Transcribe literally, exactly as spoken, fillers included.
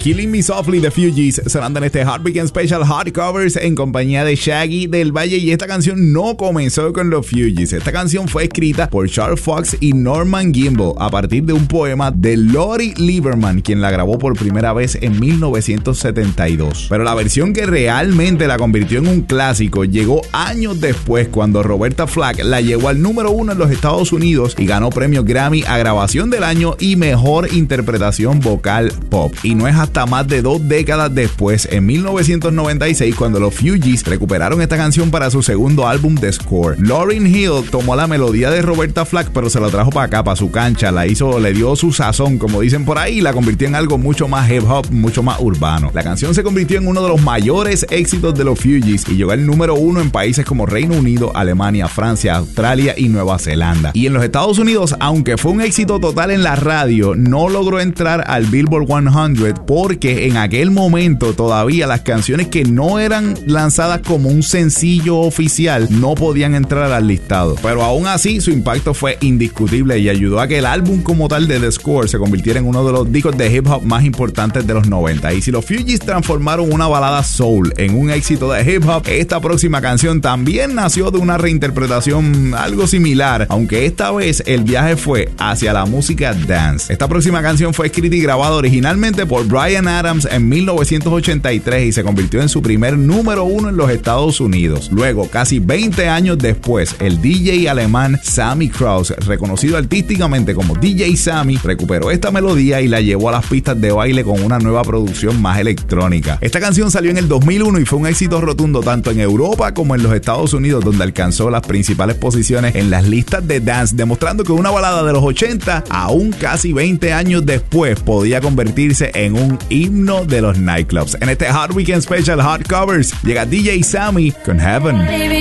Killing Me Softly de Fugees sonando en este Hot Weekend Special Hot Covers en compañía de Shaggy del Valle. Y esta canción no comenzó con los Fugees. Esta canción fue escrita por Charles Fox y Norman Gimbel a partir de un poema de Lori Lieberman, quien la grabó por primera vez en mil novecientos setenta y dos. Pero la versión que realmente la convirtió en un clásico llegó años después, cuando Roberta Flack la llevó al número uno en los Estados Unidos y ganó premios Grammy a Grabación del Año y Mejor Interpretación Vocal Pop. Y no es hasta más de dos décadas después, en mil novecientos noventa y seis, cuando los Fugees recuperaron esta canción para su segundo álbum The Score. Lauryn Hill tomó la melodía de Roberta Flack, pero se la trajo para acá, para su cancha, la hizo, le dio su sazón, como dicen por ahí, y la convirtió en algo mucho más hip hop, mucho más urbano. La canción se convirtió en uno de los mayores éxitos de los Fugees y llegó al número uno en países como Reino Unido, Alemania, Francia, Australia y Nueva Zelanda. Y en los Estados Unidos, aunque fue un éxito total en la radio, no logró entrar al Billboard cien porque en aquel momento todavía las canciones que no eran lanzadas como un sencillo oficial no podían entrar al listado. Pero aún así su impacto fue indiscutible y ayudó a que el álbum como tal de The Score se convirtiera en uno de los discos de hip hop más importantes de los noventa. Y si los Fugees transformaron una balada soul en un éxito de hip hop, esta próxima canción también nació de una reinterpretación algo similar, aunque esta vez el viaje fue hacia la música dance. Esta próxima canción fue escrita y grabada originalmente por Bryan Adams en mil novecientos ochenta y tres y se convirtió en su primer número uno en los Estados Unidos. Luego, casi veinte años después, el D J alemán Sammy Kraus, reconocido artísticamente como D J Sammy, recuperó esta melodía y la llevó a las pistas de baile con una nueva producción más electrónica. Esta canción salió en el dos mil uno y fue un éxito rotundo tanto en Europa como en los Estados Unidos, donde alcanzó las principales posiciones en las listas de dance, demostrando que una balada de los ochenta, aún casi veinte años después, podía convertirse en un himno de los nightclubs. En este Hot Weekend Special Hot Covers llega D J Sammy con Heaven.